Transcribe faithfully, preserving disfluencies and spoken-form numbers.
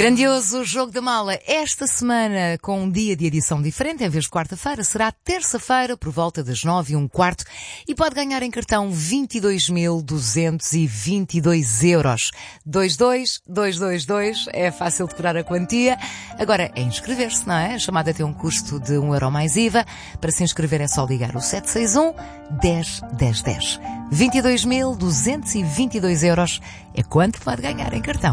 Grandioso jogo da mala. Esta semana com um dia de edição diferente, em vez de quarta-feira, será terça-feira por volta das nove e um quarto e pode ganhar em cartão vinte e dois mil duzentos e vinte e dois euros. dois dois dois dois dois, é fácil decorar a quantia. Agora é inscrever-se, não é? A chamada tem um custo de um euro mais I V A. Para se inscrever é só ligar o sete seis um, dez, dez, dez. vinte e dois mil duzentos e vinte e dois euros é quanto pode ganhar em cartão.